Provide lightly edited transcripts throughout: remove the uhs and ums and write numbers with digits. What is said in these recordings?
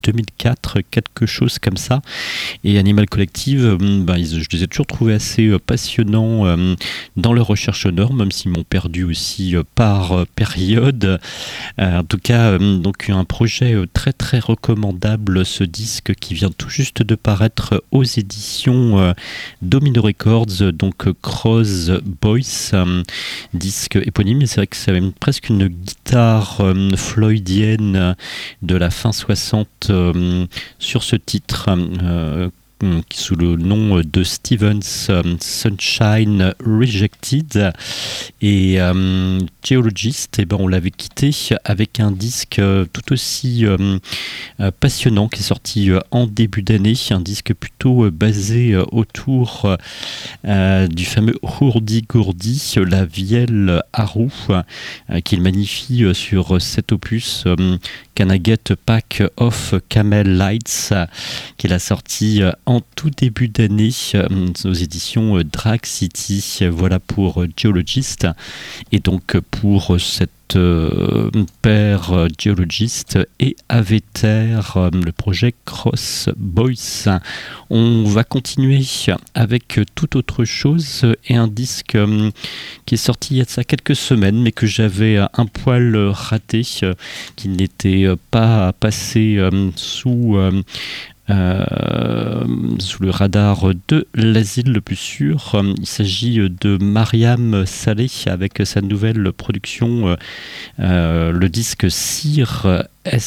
2004, quelque chose comme ça. Et Animal Collective, je les ai toujours trouvés assez passionnants dans leur recherche sonore, même s'ils m'ont perdu aussi par période. En tout cas, donc un projet très très recommandable, ce disque qui vient tout juste de paraître aux éditions Domino Records, donc Cross Boys, disque éponyme. Et c'est vrai que c'est presque une guitare floydienne de la fin 60 sur ce titre, sous le nom de Stevens Sunshine Rejected. Et Geologist, on l'avait quitté avec un disque tout aussi passionnant qui est sorti en début d'année, un disque plutôt basé autour du fameux Hourdi-Gourdi, la vielle Haru, qu'il magnifie sur cet opus Cannaget Pack of Camel Lights, qu'il a sorti en tout début d'année aux éditions Drag City. Voilà pour Geologist. Et donc pour cette paire Geologist et Aveter, le projet Cross Boys. On va continuer avec toute autre chose et un disque qui est sorti il y a de ça quelques semaines, mais que j'avais un poil raté, qui n'était pas passé sous le radar de l'asile le plus sûr. Il s'agit de Mariam Saleh avec sa nouvelle production, le disque Sir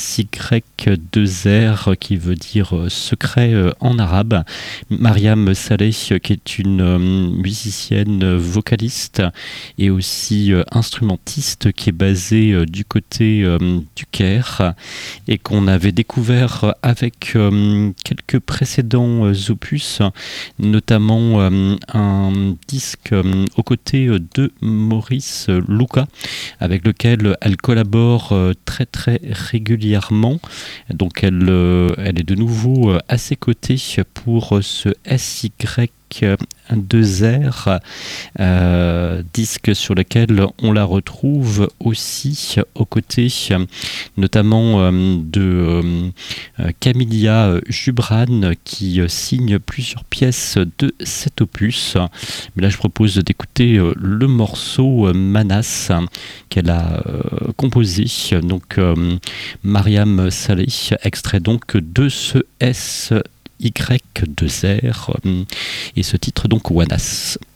SY2R, qui veut dire secret en arabe. Mariam Saleh, qui est une musicienne vocaliste et aussi instrumentiste, qui est basée du côté du Caire et qu'on avait découvert avec quelques précédents opus, notamment un disque aux côtés de Maurice Luca, avec lequel elle collabore très très régulièrement. Donc elle est de nouveau à ses côtés pour ce SY2R, disque sur lequel on la retrouve aussi aux côtés notamment de Camilla Jubran, qui signe plusieurs pièces de cet opus. Mais là je propose d'écouter le morceau Manas qu'elle a composé, donc Mariam Saleh, extrait donc de ce SY2R, et ce titre donc Wanas.